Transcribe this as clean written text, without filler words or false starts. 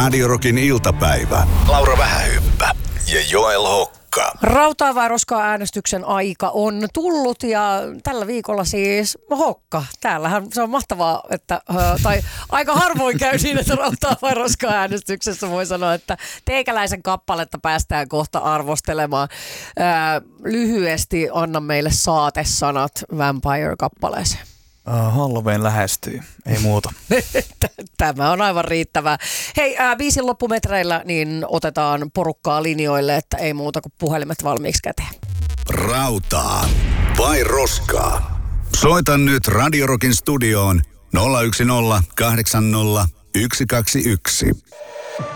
Radio Rockin iltapäivä. Laura Vähähyppä ja Joel Hokka. Rautaa vai roskaa äänestyksen aika on tullut ja tällä viikolla siis Hokka. Täällähän se on mahtavaa, että, tai aika harvoin käy siinä, että rautaa vai roskaa äänestyksessä voi sanoa, että teikäläisen kappaletta päästään kohta arvostelemaan. Lyhyesti anna meille saatesanat Vampire-kappaleeseen. Halloween lähestyy, ei muuta. Tämä on aivan riittävää. Hei, biisin loppumetreillä niin otetaan porukkaa linjoille, että ei muuta kuin puhelimet valmiiksi käteen. Rautaa vai roskaa? Soita nyt Radio Rockin studioon 010 80 121.